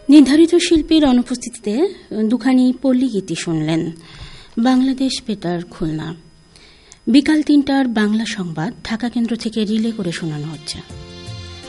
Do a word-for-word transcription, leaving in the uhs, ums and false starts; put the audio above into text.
নির্ধারিত শিল্পীর অনুপস্থিতিতে দুখানি পল্লী গীতি শুনলেন। বাংলাদেশ বেতার খুলনা। বিকাল তিনটার বাংলা সংবাদ ঢাকা কেন্দ্র থেকে রিলে করে শোনানো হচ্ছে।